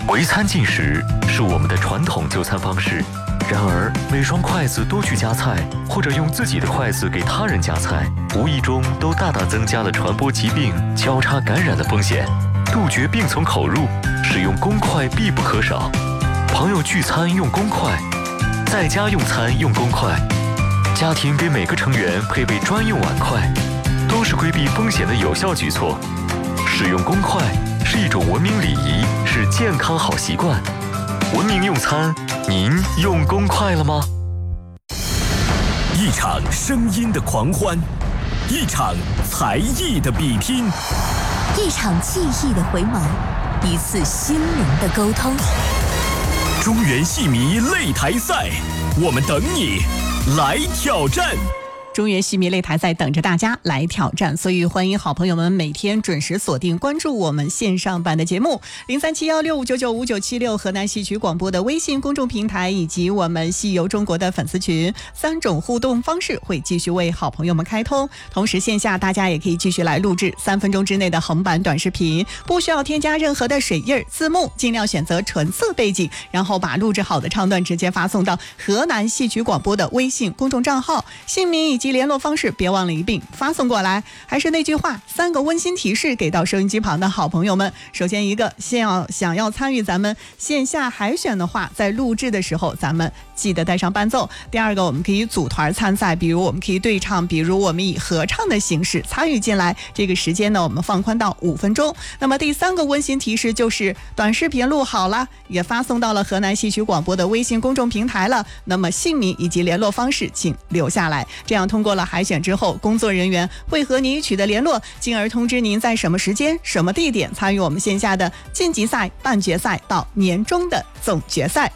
围餐进食是我们的传统就餐方式，然而每双筷子都去夹菜，或者用自己的筷子给他人夹菜，无意中都大大增加了传播疾病、交叉感染的风险。杜绝病从口入，使用公筷必不可少。朋友聚餐用公筷，在家用餐用公筷，家庭给每个成员配备专用碗筷，都是规避风险的有效举措。使用公筷是一种文明礼仪，是健康好习惯。文明用餐，您用公筷了吗？ 一场声音的狂欢，一场才艺的比拼， 一场记忆的回眸，一次心灵的沟通。 中原戏迷擂台赛，我们等你来挑战。 中原戏迷擂台赛等着大家来挑战，所以欢迎好朋友们每天准时锁定关注我们线上版的节目037165995976河南戏曲广播的微信公众平台，以及我们戏游中国的粉丝群，3种互动方式会继续为好朋友们开通。同时线下大家也可以继续来录制3分钟之内的横版短视频，不需要添加任何的水印字幕，尽量选择纯色背景，然后把录制好的唱段直接发送到河南戏曲广播的微信公众账号，姓名以及联络方式别忘了一并发送过来。还是那句话，3个温馨提示给到收音机旁的好朋友们。首先一个，想要参与咱们线下海选的话，在录制的时候咱们记得带上伴奏。第二个，我们可以组团参赛，比如我们可以对唱，比如我们以合唱的形式参与进来，这个时间呢我们放宽到5分钟。那么第3个温馨提示就是短视频录好了，也发送到了河南戏曲广播的微信公众平台了，那么姓名以及联络方式请留下来，这样通过了海选之后，工作人员会和您取得联络，进而通知您在什么时间什么地点参与我们线下的晋级赛、半决赛到年终的总决赛。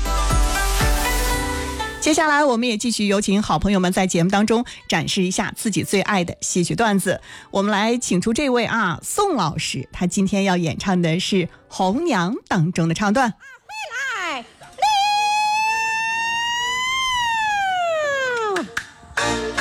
接下来我们也继续有请好朋友们在节目当中展示一下自己最爱的戏曲段子。我们来请出这位宋老师，他今天要演唱的是《红娘》当中的唱段。